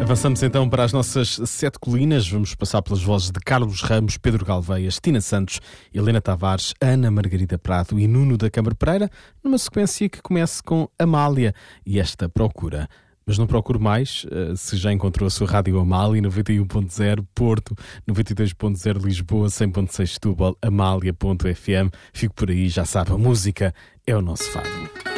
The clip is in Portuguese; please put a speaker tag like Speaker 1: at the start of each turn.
Speaker 1: Avançamos então para as nossas 7 colinas. Vamos passar pelas vozes de Carlos Ramos, Pedro Galveias, Tina Santos, Helena Tavares, Ana Margarida Prado e Nuno da Câmara Pereira, numa sequência que começa com Amália e esta procura. Mas não procure mais, se já encontrou a sua rádio Amália, 91.0 Porto, 92.0 Lisboa, 100.6 Setúbal, amália.fm. Fico por aí, já sabe, a música é o nosso fado.